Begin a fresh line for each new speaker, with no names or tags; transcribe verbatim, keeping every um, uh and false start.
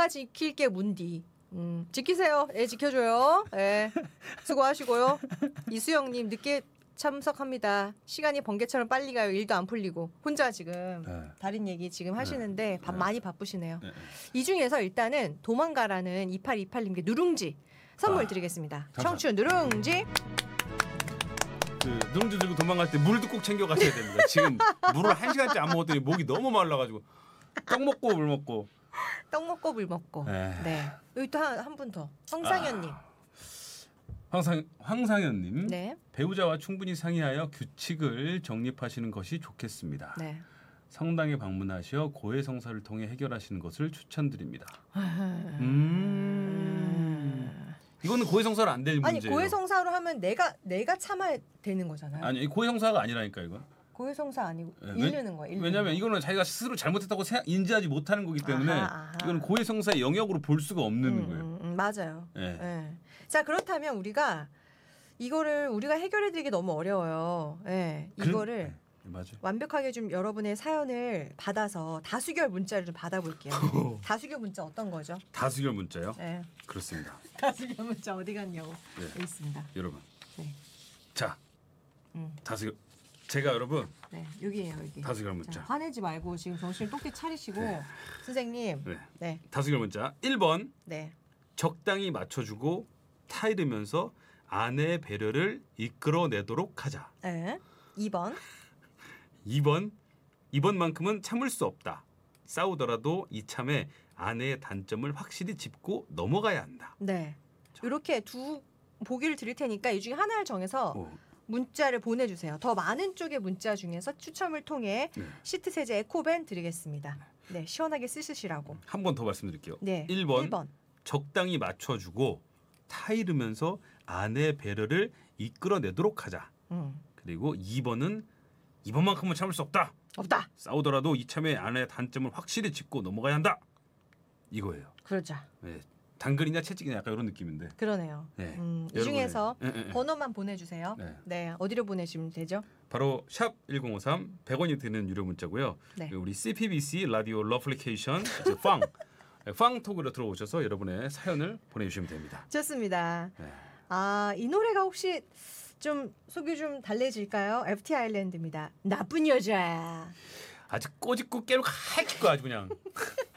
내가 지킬게 문디. 음, 지키세요. 애 지켜줘요. 예. 수고하시고요. 이수영님 늦게 참석합니다. 시간이 번개처럼 빨리 가요. 일도 안 풀리고 혼자 지금
네.
다른 얘기 지금 하시는데 바,
네.
많이 바쁘시네요.
네.
이 중에서 일단은 도망가라는 이팔이팔님께 누룽지 선물
아,
드리겠습니다.
감사합니다.
청춘 누룽지.
그 누룽지 들고 도망갈 때 물도 꼭 챙겨 가셔야 됩니다. 지금 물을 한 시간째 안 먹었더니 목이 너무 말라가지고 떡 먹고 물 먹고.
떡 먹고 물 먹고.
네.
네. 여기 또 한 분 더. 황상현님.
아, 황상 황상현님.
네.
배우자와 충분히 상의하여 규칙을 정립하시는 것이 좋겠습니다.
네.
성당에 방문하시어 고해성사를 통해 해결하시는 것을 추천드립니다.
음.
음. 이거는 고해성사로 안 될
아니
문제예요.
고해성사로 하면 내가 내가 참아야 되는 거잖아요.
아니 고해성사가 아니라니까 이건.
고해성사 아니고
네,
잃는 거예요. 잃는
왜냐하면
거.
이거는 자기가 스스로 잘못했다고 생- 인지하지 못하는 거기 때문에
아하, 아하.
이거는 고해성사의 영역으로 볼 수가 없는
음,
거예요.
음, 음, 맞아요.
네.
네. 자 그렇다면 우리가 이거를 우리가 해결해드리기 너무 어려워요. 네.
그런-
이거를
네, 맞아요.
완벽하게 좀 여러분의 사연을 받아서 다수결 문자를 좀 받아볼게요. 다수결 문자 어떤 거죠?
다수결 문자요?
네.
그렇습니다.
다수결 문자 어디 갔냐고
네.
여기 있습니다.
여러분,
네.
자
음.
다수결 제가 여러분
네, 여기에요 여기.
다수결
자,
문자.
화내지 말고 지금 정신 똑히 차리시고 선생님.
네.
네,
다수결 문자 일 번
네.
적당히 맞춰주고 타이르면서 아내의 배려를 이끌어내도록 하자.
네. 이 번.
이 번 이번만큼은 참을 수 없다. 싸우더라도 이참에 아내의 단점을 확실히 짚고 넘어가야 한다.
네. 이렇게 두 보기를 드릴 테니까 이 중에 하나를 정해서
오,
문자를 보내주세요. 더 많은 쪽의 문자 중에서 추첨을 통해
네.
시트 세제 에코밴 드리겠습니다. 네, 시원하게 쓰시라고.
한 번 더 말씀드릴게요.
네,
일 번,
일 번.
적당히 맞춰주고 타이르면서 아내의 배려를 이끌어내도록 하자.
음.
그리고 이 번은 이번만큼은 참을 수 없다.
없다.
싸우더라도 이참에 아내의 단점을 확실히 짚고 넘어가야 한다. 이거예요.
그러자.
네. 당근이냐 채찍이냐 약간 이런 느낌인데.
그러네요.
네.
음, 이
여러분의-
중에서
네, 네, 네.
번호만 보내주세요.
네.
네. 어디로 보내시면 되죠?
바로 샵 일공오삼 백 원이 드는 유료 문자고요.
네.
우리 씨피비씨 라디오 러플리케이션 이제 팡 팡톡으로 들어오셔서 여러분의 사연을 보내주시면 됩니다.
좋습니다.
네.
아, 이 노래가 혹시 좀 속이 좀 달래질까요? 에프티 아일랜드입니다. 나쁜 여자.
아주 꼬집고 깨로 하얗고 아주 그냥